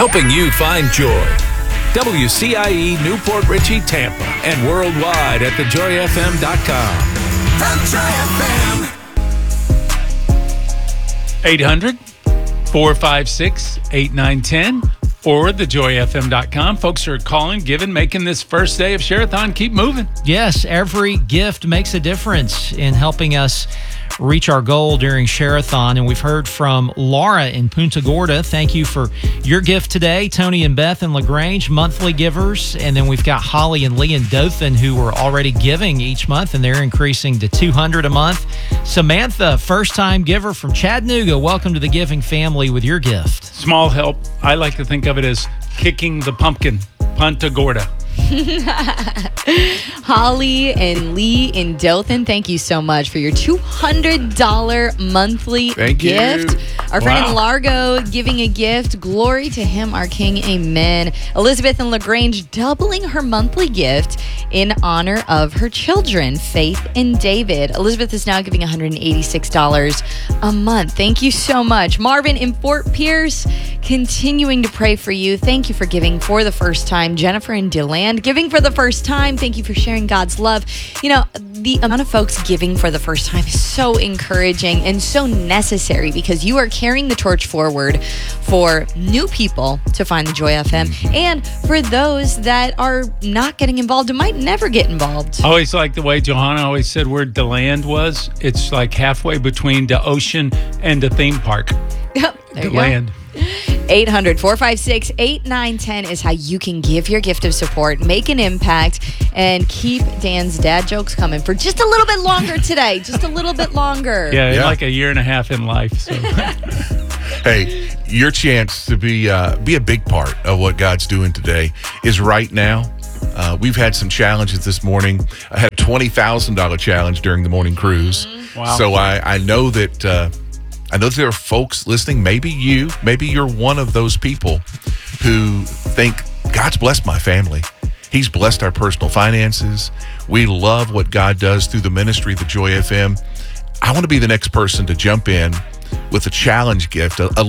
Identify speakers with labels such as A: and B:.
A: helping you find joy. WCIE Newport Richey, Tampa, and worldwide at thejoyfm.com. The Joy FM. 800-456-8910 or thejoyfm.com. Folks are calling, giving, making this first day of Share-a-thon keep moving.
B: Yes, every gift makes a difference in helping us reach our goal during Share-a-thon. And we've heard from Laura in Punta Gorda. Thank you for your gift today. Tony and Beth in LaGrange, monthly givers. And then we've got Holly and Lee in Dothan who are already giving each month, and they're increasing to $200 a month. Samantha, first-time giver from Chattanooga. Welcome to the giving family with your gift.
A: Small help. I like to think of it as kicking the pumpkin. Punta Gorda.
C: Holly and Lee in Dothan, thank you so much for your $200 monthly gift. Our friend in Largo giving a gift. Glory to him, our King. Amen. Elizabeth in LaGrange doubling her monthly gift in honor of her children, Faith and David. Elizabeth is now giving $186 a month. Thank you so much. Marvin in Fort Pierce, continuing to pray for you. Thank you for giving for the first time. Jennifer in DeLand, giving for the first time. Thank you for sharing God's love. You know, the amount of folks giving for the first time is so encouraging and so necessary because you are carrying the torch forward for new people to find the Joy FM and for those that are not getting involved and might never get involved.
A: I always like the way Johanna always said where DeLand was. It's like halfway between the ocean and the theme park.
C: Yep, there
A: DeLand.
C: you go. 800-456-8910 is how you can give your gift of support, make an impact, and keep Dan's dad jokes coming for just a little bit longer today. Just a little bit longer.
A: Yeah, like a year and a half in life. So.
D: Hey, your chance to be a big part of what God's doing today is right now. We've had some challenges this morning. I had a $20,000 challenge during the morning cruise.
A: Wow.
D: So I know that there are folks listening. Maybe you're one of those people who think, God's blessed my family. He's blessed our personal finances. We love what God does through the ministry of the Joy FM. I want to be the next person to jump in with a challenge gift, a